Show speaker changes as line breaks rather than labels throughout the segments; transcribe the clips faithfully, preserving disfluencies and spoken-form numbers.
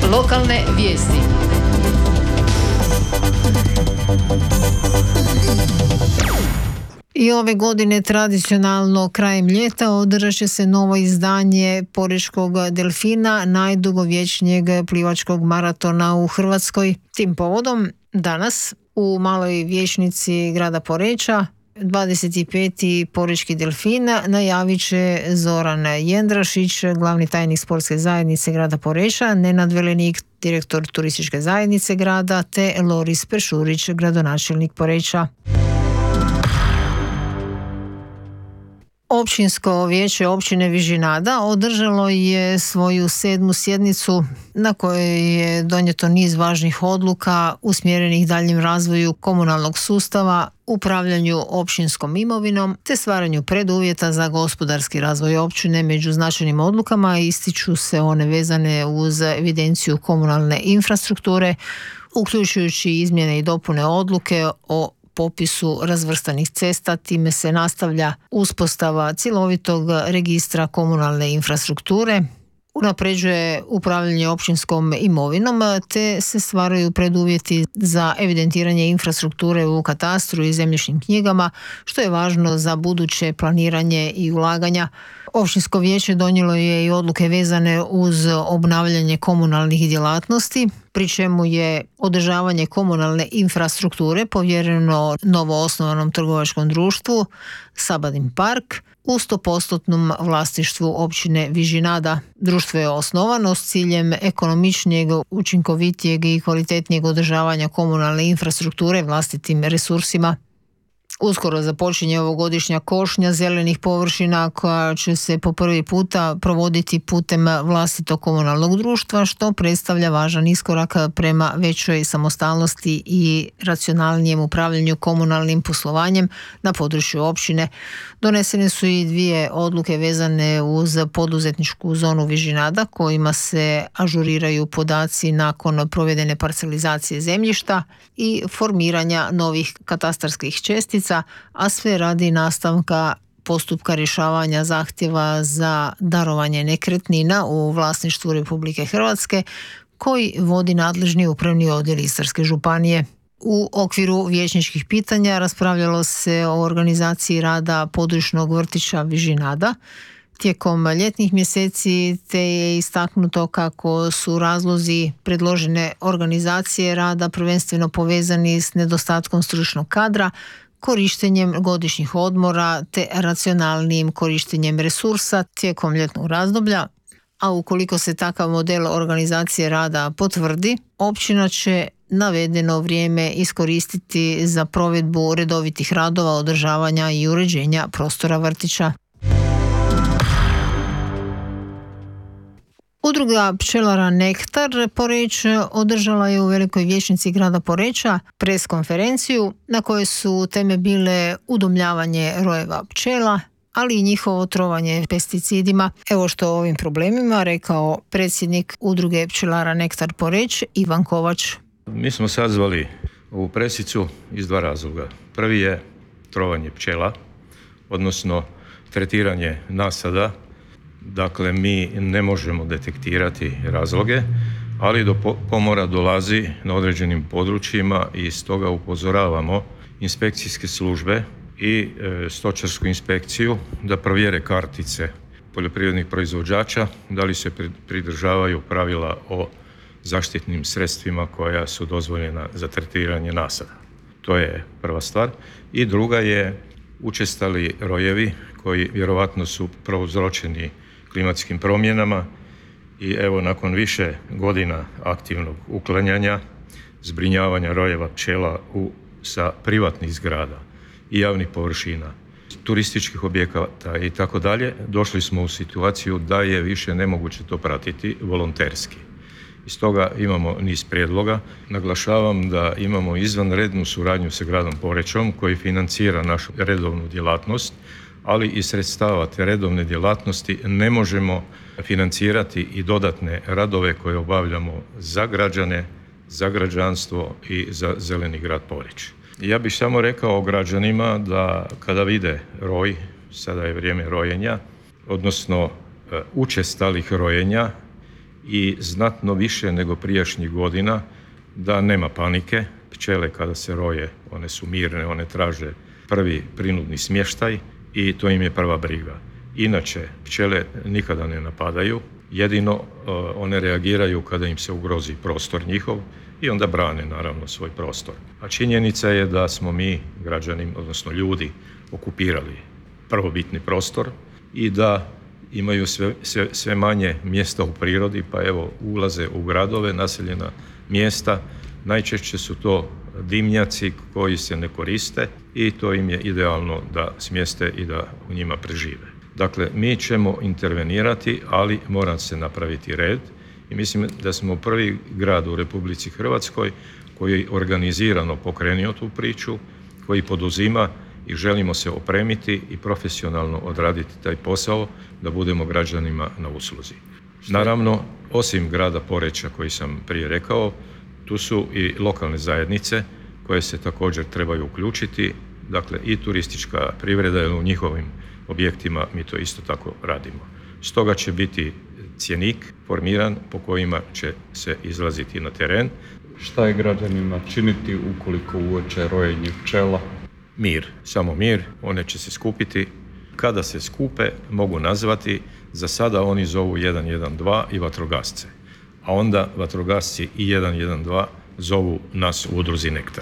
Lokalne vijesti. I ove godine tradicionalno krajem ljeta održat će se novo izdanje Porečkog delfina, najdugovječnijeg plivačkog maratona u Hrvatskoj. Tim povodom danas u maloj vijećnici grada Poreča dvadeset peti Porečki delfin najavit će Zoran Jendrašić, glavni tajnik sportske zajednice grada Poreča, Nenad Velenik, direktor turističke zajednice grada, te Loris Pešurić, gradonačelnik Poreča. Općinsko vijeće općine Vižinada održalo je svoju sedmu sjednicu na kojoj je donijeto niz važnih odluka usmjerenih daljnjem razvoju komunalnog sustava, upravljanju općinskom imovinom te stvaranju preduvjeta za gospodarski razvoj općine. Među značajnim odlukama ističu se one vezane uz evidenciju komunalne infrastrukture, uključujući izmjene i dopune odluke o popisu razvrstanih cesta. Time se nastavlja uspostava cjelovitog registra komunalne infrastrukture, unapređuje upravljanje općinskom imovinom te se stvaraju preduvjeti za evidentiranje infrastrukture u katastru i zemljišnim knjigama, što je važno za buduće planiranje i ulaganja. Općinsko vijeće donijelo je i odluke vezane uz obnavljanje komunalnih djelatnosti, pri čemu je održavanje komunalne infrastrukture povjereno novoosnovanom trgovačkom društvu Sabadin Park u sto postotnom vlasništvu općine Vižinada. Društvo je osnovano s ciljem ekonomičnijeg, učinkovitijeg i kvalitetnijeg održavanja komunalne infrastrukture vlastitim resursima. Uskoro započinje ovogodišnja košnja zelenih površina koja će se po prvi puta provoditi putem vlastitog komunalnog društva, što predstavlja važan iskorak prema većoj samostalnosti i racionalnijem upravljanju komunalnim poslovanjem na području općine. Donesene su i dvije odluke vezane uz poduzetničku zonu Vižinada kojima se ažuriraju podaci nakon provedene parcelizacije zemljišta i formiranja novih katastarskih čestica, a sve radi nastavka postupka rješavanja zahtjeva za darovanje nekretnina u vlasništvu Republike Hrvatske koji vodi nadležni upravni odjel Istarske županije. U okviru vijećničkih pitanja raspravljalo se o organizaciji rada područnog vrtića Vižinada tijekom ljetnih mjeseci, te je istaknuto kako su razlozi predložene organizacije rada prvenstveno povezani s nedostatkom stručnog kadra, korištenjem godišnjih odmora te racionalnijim korištenjem resursa tijekom ljetnog razdoblja, a ukoliko se takav model organizacije rada potvrdi, općina će navedeno vrijeme iskoristiti za provedbu redovitih radova, održavanja i uređenja prostora vrtića. Udruga pčelara Nektar Poreč održala je u velikoj vijećnici grada Poreča pres konferenciju na kojoj su teme bile udomljavanje rojeva pčela, ali i njihovo trovanje pesticidima. Evo što o ovim problemima rekao predsjednik Udruge pčelara Nektar Poreč Ivan Kovač.
Mi smo sazvali ovu presicu iz dva razloga. Prvi je trovanje pčela, odnosno tretiranje nasada. Dakle, mi ne možemo detektirati razloge, ali do pomora dolazi na određenim područjima i stoga upozoravamo inspekcijske službe i e, stočarsku inspekciju da provjere kartice poljoprivrednih proizvođača, da li se pridržavaju pravila o zaštitnim sredstvima koja su dozvoljena za tretiranje nasada. To je prva stvar. I druga je učestali rojevi koji vjerovatno su prouzročeni klimatskim promjenama i evo nakon više godina aktivnog uklanjanja, zbrinjavanja rojeva pčela u, sa privatnih zgrada i javnih površina, turističkih objekata i tako dalje, došli smo u situaciju da je više nemoguće to pratiti volonterski. I stoga imamo niz prijedloga. Naglašavam da imamo izvanrednu suradnju sa gradom Porečom koji financira našu redovnu djelatnost, ali iz sredstava te redovne djelatnosti ne možemo financirati i dodatne radove koje obavljamo za građane, za građanstvo i za zeleni grad Poreč. Ja bih samo rekao građanima da kada vide roj, sada je vrijeme rojenja, odnosno učestalih rojenja i znatno više nego prijašnjih godina, da nema panike. Pčele kada se roje, one su mirne, one traže prvi prinudni smještaj i to im je prva briga. Inače, pčele nikada ne napadaju, jedino uh, one reagiraju kada im se ugrozi prostor njihov i onda brane naravno svoj prostor. A činjenica je da smo mi, građani, odnosno ljudi, okupirali prvobitni prostor i da imaju sve, sve, sve manje mjesta u prirodi, pa evo ulaze u gradove, naseljena mjesta. Najčešće su to dimnjaci koji se ne koriste i to im je idealno da smjeste i da u njima prežive. Dakle, mi ćemo intervenirati, ali mora se napraviti red i mislim da smo prvi grad u Republici Hrvatskoj koji je organizirano pokrenio tu priču, koji poduzima i želimo se opremiti i profesionalno odraditi taj posao da budemo građanima na usluzi. Naravno, osim grada Poreča koji sam prije rekao, tu su i lokalne zajednice koje se također trebaju uključiti, dakle i turistička privreda, jer u njihovim objektima mi to isto tako radimo. Stoga će biti cjenik formiran po kojima će se izlaziti na teren.
Šta je građanima činiti ukoliko uoče rojenje pčela?
Mir, samo mir, one će se skupiti. Kada se skupe, mogu nazvati, za sada oni zovu jedan jedan dva i vatrogasce, a onda vatrogasci i jedan jedan dva zovu nas u udruzi Nektar.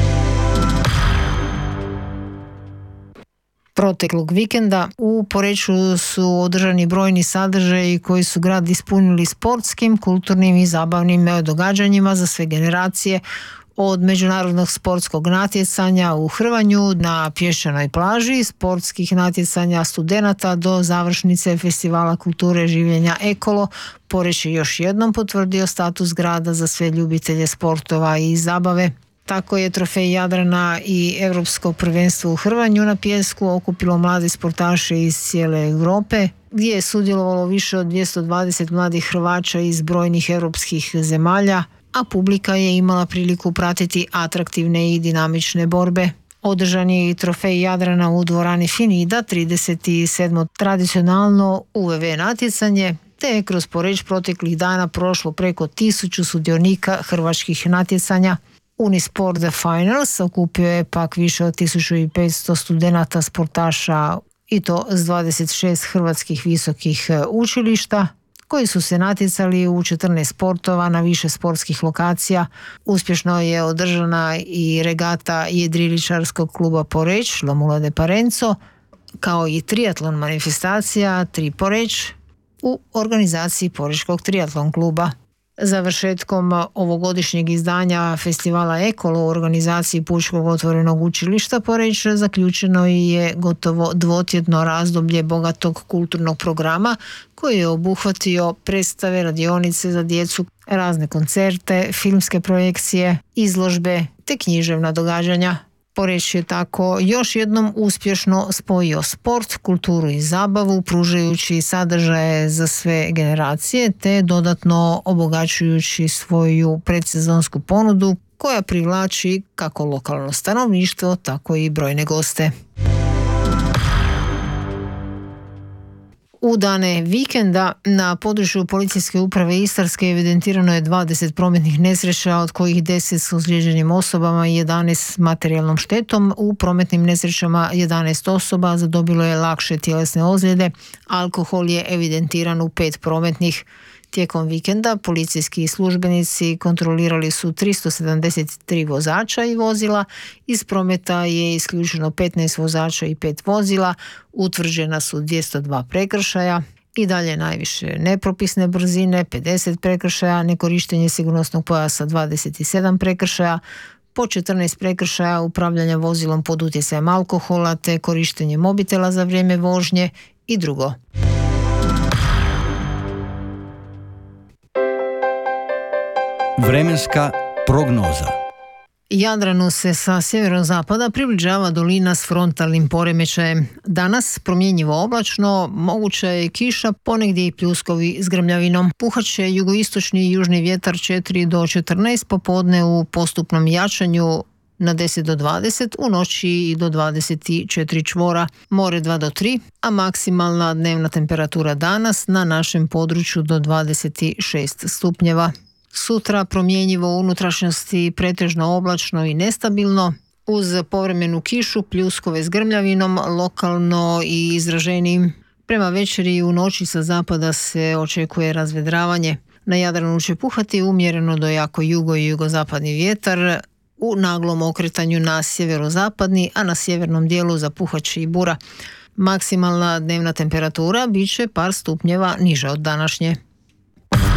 Proteklog vikenda u Poreču su održani brojni sadržaji koji su grad ispunili sportskim, kulturnim i zabavnim događanjima za sve generacije, od međunarodnog sportskog natjecanja u hrvanju na pješčanoj plaži, sportskih natjecanja studenata do završnice Festivala kulture življenja Ekolo. Poreč je još jednom potvrdio status grada za sve ljubitelje sportova i zabave. Tako je trofej Jadrana i Europsko prvenstvo u hrvanju na pijesku okupilo mlade sportaše iz cijele Europe, gdje je sudjelovalo više od dvjesto dvadeset mladih Hrvaća iz brojnih europskih zemalja, a publika je imala priliku pratiti atraktivne i dinamične borbe. Održan je i trofej Jadrana u dvorani Finida, trideset sedmo tradicionalno U V V natjecanje, te je kroz Poreč proteklih dana prošlo preko tisuću sudionika hrvačkih natjecanja. Unisport The Finals okupio je pak više od tisuću petsto studenata sportaša, i to s dvadeset šest hrvatskih visokih učilišta, koji su se natjecali u četrnaest sportova na više sportskih lokacija. Uspješno je održana i regata jedriličarskog kluba Poreč, La Mula de Parenzo, kao i triatlon manifestacija Tri Poreč u organizaciji Porečkog triatlon kluba. Završetkom ovogodišnjeg izdanja festivala Ekolo u organizaciji Pučkog otvorenog učilišta Poreč zaključeno je gotovo dvotjedno razdoblje bogatog kulturnog programa koji je obuhvatio predstave, radionice za djecu, razne koncerte, filmske projekcije, izložbe te književna događanja. Poreč je tako još jednom uspješno spojio sport, kulturu i zabavu, pružajući sadržaje za sve generacije te dodatno obogaćujući svoju predsezonsku ponudu koja privlači kako lokalno stanovništvo, tako i brojne goste. U dane vikenda na području Policijske uprave Istarske evidentirano je dvadeset prometnih nesreća, od kojih deset s ozlijeđenim osobama i jedanaest s materijalnom štetom. U prometnim nesrećama jedanaest osoba zadobilo je lakše tjelesne ozljede. Alkohol je evidentiran u pet prometnih. Tijekom vikenda policijski službenici kontrolirali su tristo sedamdeset tri vozača i vozila. Iz prometa je isključeno petnaest vozača i pet vozila. Utvrđena su dvjesto dva prekršaja. I dalje najviše nepropisne brzine, pedeset prekršaja, nekorištenje sigurnosnog pojasa dvadeset sedam prekršaja, po četrnaest prekršaja upravljanja vozilom pod utjecajem alkohola te korištenje mobitela za vrijeme vožnje i drugo.
Vremenska prognoza.
Jadranu se sa sjeverozapada približava dolina s frontalnim poremećajem. Danas promjenjivo oblačno, moguća je kiša, ponegdje i pljuskovi s grmljavinom. Puhat će jugoistočni i južni vjetar četiri do četrnaest, popodne u postupnom jačanju na deset do dvadeset, u noći i do dvadeset četiri čvora, more dva do tri, a maksimalna dnevna temperatura danas na našem području do dvadeset šest stupnjeva. Sutra promjenjivo u unutrašnjosti, pretežno oblačno i nestabilno, uz povremenu kišu, pljuskove s grmljavinom, lokalno i izraženijim. Prema večeri i u noći sa zapada se očekuje razvedravanje. Na Jadranu će puhati umjereno do jako jugo i jugozapadni vjetar, u naglom okretanju na sjeverozapadni, a na sjevernom dijelu zapuhat će i bura. Maksimalna dnevna temperatura bit će par stupnjeva niža od današnje.